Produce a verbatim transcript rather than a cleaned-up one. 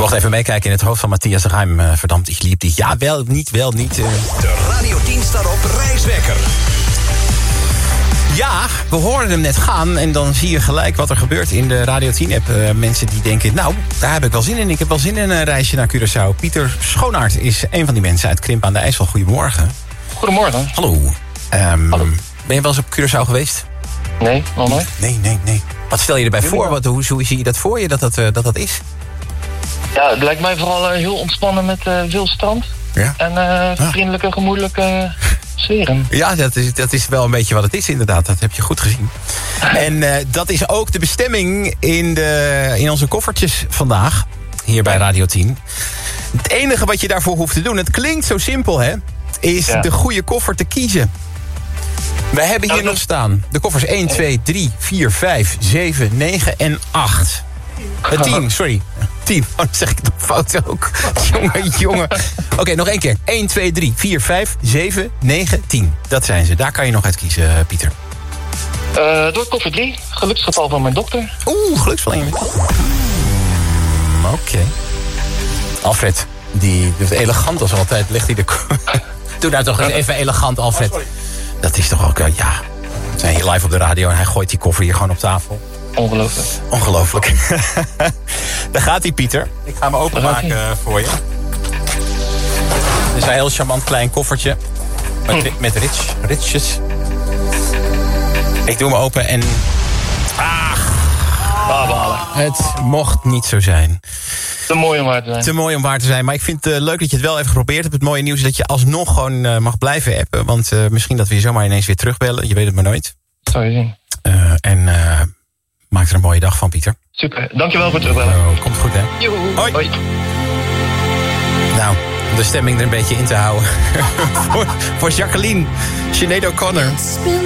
mocht even meekijken in het hoofd van Matthias Reim. Uh, verdammt, ik liep die. Ja, wel, niet, wel, niet. Uh. De Radio tien staat op reiswekker. Ja, we hoorden hem net gaan en dan zie je gelijk wat er gebeurt in de Radio tien-app. Uh, mensen die denken, nou, daar heb ik wel zin in. Ik heb wel zin in een reisje naar Curaçao. Pieter Schoonaert is een van die mensen uit Krimpen aan de IJssel. Goedemorgen. Goedemorgen. Hallo. Um, Hallo. Ben je wel eens op Curaçao geweest? Nee, nog nooit. Nee, nee, nee. Wat stel je erbij voor? Wat, hoe, hoe zie je dat voor je, dat dat, uh, dat, dat is? Ja, het lijkt mij vooral uh, heel ontspannen met uh, veel strand. Ja. En uh, vriendelijke, gemoedelijke sferen. Ja, dat is, dat is wel een beetje wat het is inderdaad. Dat heb je goed gezien. En uh, dat is ook de bestemming in, de, in onze koffertjes vandaag. Hier bij Radio tien. Het enige wat je daarvoor hoeft te doen, het klinkt zo simpel hè, is ja. de goede koffer te kiezen. We hebben hier ja, nog staan de koffers één, twee, drie, vier, vijf, zeven, negen en acht. Uh, tien, sorry. tien. Oh, dan zeg ik het fout ook. jongen, jongen. Oké, okay, nog één keer. één, twee, drie, vier, vijf, zeven, negen, tien. Dat zijn ze. Daar kan je nog uit kiezen, Pieter. Uh, door koffer drie. Geluksgetal van mijn dokter. Oeh, geluksgetal van je dokter. Mm, Oké. Okay. Alfred, die is elegant als altijd. Legt hij de... Doe nou toch eens even elegant, Alfred. Dat is toch ook... Uh, ja, we zijn hier live op de radio en hij gooit die koffer hier gewoon op tafel. Ongelooflijk. Ongelooflijk. Daar gaat hij, Pieter. Ik ga hem openmaken uh, voor je. Dit is een heel charmant klein koffertje. Met, hm. met rits, ritsjes. Ik doe hem open en... Ach, het mocht niet zo zijn. Te mooi om waar te zijn. Te mooi om waar te zijn. Maar ik vind het uh, leuk dat je het wel even geprobeerd hebt. Het mooie nieuws is dat je alsnog gewoon uh, mag blijven appen. Want uh, misschien dat we je zomaar ineens weer terugbellen. Je weet het maar nooit. Zou je zien. Uh, en uh, maak er een mooie dag van, Pieter. Super. Dankjewel voor het terugbellen. Uh, komt goed, hè? Joehoe. Hoi. Hoi. Nou, om de stemming er een beetje in te houden. voor, voor Jacqueline. Sinead O'Connor.